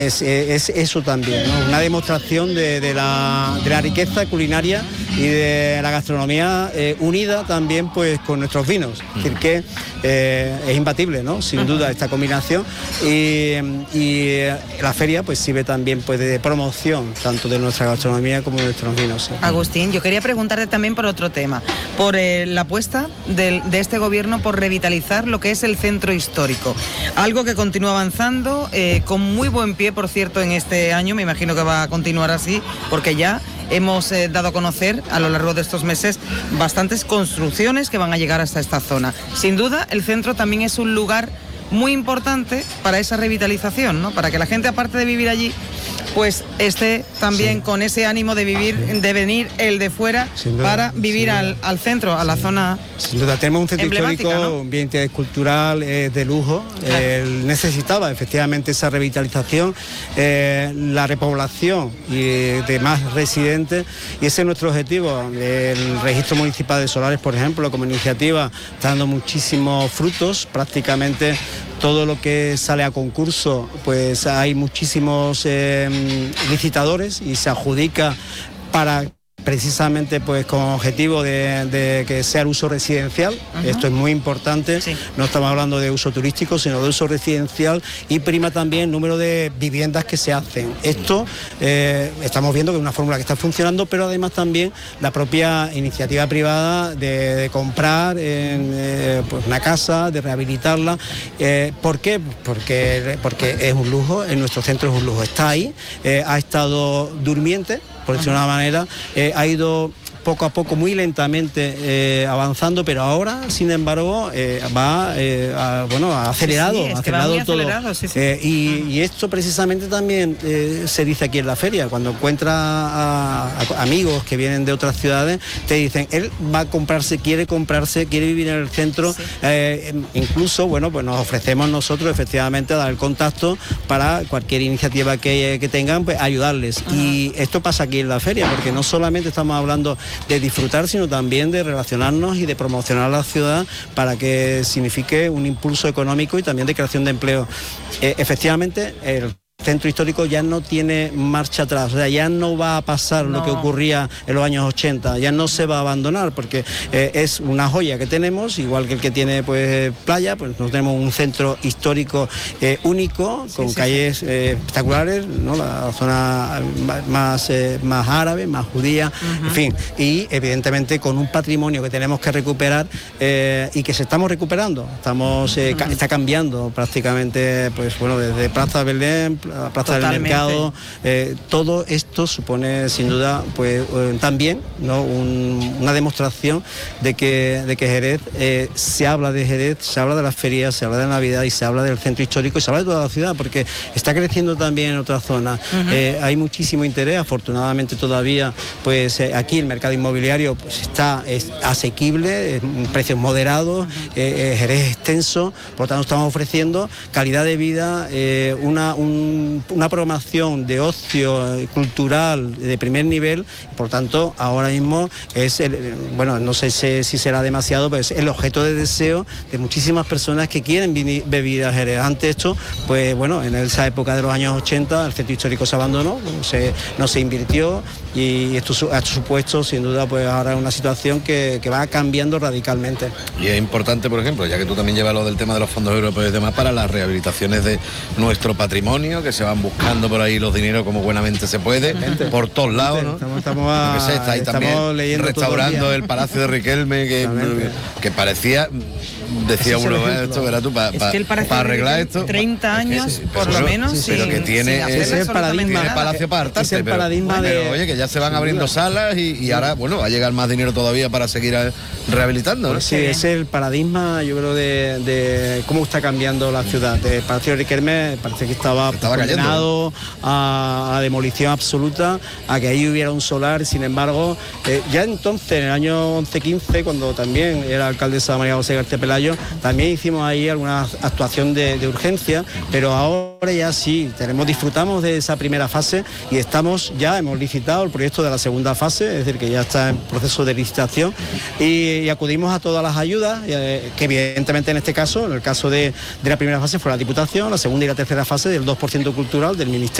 Es eso también, ¿no? Una demostración de la riqueza culinaria y de la gastronomía unida también pues con nuestros vinos. Es decir, que es imbatible, ¿no? Sin duda esta combinación y la feria pues sirve también pues de promoción tanto de nuestra gastronomía como de nuestros vinos. ¿Sí? Agustín, yo quería preguntarte también por otro tema, por la apuesta de este gobierno por revitalizar lo que es el centro histórico, algo que continúa avanzando con muy buen pie, por cierto, en este año. Me imagino que va a continuar así porque ya hemos dado a conocer a lo largo de estos meses bastantes construcciones que van a llegar hasta esta zona. Sin duda, el centro también es un lugar muy importante para esa revitalización, ¿no? Para que la gente, aparte de vivir allí, pues esté también con ese ánimo de vivir, de venir el de fuera para vivir al centro, a la zona. Sin duda, tenemos un centro histórico, ¿no? Un bien cultural de lujo. Necesitaba efectivamente esa revitalización, la repoblación de más residentes, y ese es nuestro objetivo. El registro municipal de solares, por ejemplo, como iniciativa, está dando muchísimos frutos. Prácticamente todo lo que sale a concurso, pues hay muchísimos licitadores y se adjudica para precisamente pues con objetivo de que sea el uso residencial. Esto es muy importante. No estamos hablando de uso turístico, sino de uso residencial, y prima también el número de viviendas que se hacen. Esto estamos viendo que es una fórmula que está funcionando, pero además también la propia iniciativa privada de comprar pues una casa, de rehabilitarla. ¿Por qué? Porque es un lujo, en nuestro centro es un lujo. Está ahí, ha estado durmiente, por decirlo de una manera, ha ido poco a poco, muy lentamente avanzando, pero ahora, sin embargo, va acelerado, todo. Y esto precisamente también se dice aquí en la feria, cuando encuentra a amigos que vienen de otras ciudades, te dicen, él va a comprarse, quiere vivir en el centro. Incluso, bueno, pues nos ofrecemos nosotros efectivamente a dar el contacto para cualquier iniciativa que tengan, pues ayudarles. Y esto pasa aquí en la feria, porque no solamente estamos hablando de disfrutar, sino también de relacionarnos y de promocionar la ciudad para que signifique un impulso económico y también de creación de empleo. Efectivamente, el centro histórico ya no tiene marcha atrás, o sea, ya no va a pasar lo que ocurría en los años 80, ya no se va a abandonar, porque es una joya que tenemos, igual que el que tiene pues playa, pues nosotros tenemos un centro histórico único, con calles espectaculares, ¿no? La zona más árabe, más judía, en fin, y evidentemente con un patrimonio que tenemos que recuperar y que se estamos recuperando, está cambiando prácticamente, pues bueno, desde Plaza Belén, la Plaza del Mercado, todo esto supone sin duda pues también, ¿no? una demostración de que Jerez, se habla de Jerez, se habla de las ferias, se habla de Navidad y se habla del centro histórico y se habla de toda la ciudad, porque está creciendo también en otras zonas. Hay muchísimo interés, afortunadamente todavía pues aquí el mercado inmobiliario pues es asequible, precios moderados, Jerez es extenso, por lo tanto estamos ofreciendo calidad de vida, una programación de ocio cultural de primer nivel. Por tanto, ahora mismo no sé si será demasiado, pero es el objeto de deseo de muchísimas personas que quieren vivir a Jerez. Ante esto, pues bueno, en esa época de los años 80 el centro histórico se abandonó, no se invirtió, y esto ha supuesto sin duda pues ahora una situación que va cambiando radicalmente. Y es importante, por ejemplo, ya que tú también llevas lo del tema de los fondos europeos y demás, para las rehabilitaciones de nuestro patrimonio, que se van buscando por ahí los dineros como buenamente se puede, por todos lados, ¿no? Está ahí también restaurando el Palacio de Riquelme, que parecía, decía uno, esto verás tú, para arreglar esto, 30 años por lo menos, pero que tiene ese paradigma, el Palacio para hartarse, el paradigma pero oye, que ya se van abriendo salas y ahora, bueno, va a llegar más dinero todavía para seguir rehabilitando, ¿no? Sí, es el paradigma, yo creo, de cómo está cambiando la ciudad. El Palacio de Riquelme parece que estaba condenado a demolición absoluta, a que ahí hubiera un solar. Sin embargo, ya entonces, en el año 11-15, cuando también era alcaldesa María José García Pelayo, Diputación, también hicimos ahí alguna actuación de urgencia, pero ahora ya sí, disfrutamos de esa primera fase y hemos licitado el proyecto de la segunda fase, es decir, que ya está en proceso de licitación y acudimos a todas las ayudas, que evidentemente en este caso, en el caso de la primera fase fue la Diputación, la segunda y la tercera fase del 2% cultural del Ministerio.